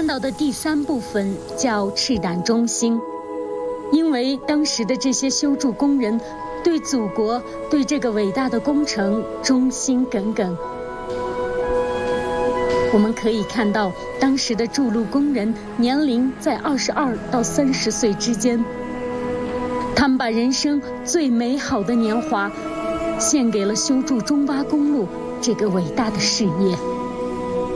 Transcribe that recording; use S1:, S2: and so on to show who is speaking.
S1: 到的第3部分叫赤胆忠心，因为当时的这些修筑工人对祖国、对这个伟大的工程忠心耿耿。我们可以看到，当时的筑路工人年龄在22到30岁之间，他们把人生最美好的年华献给了修筑中巴公路这个伟大的事业。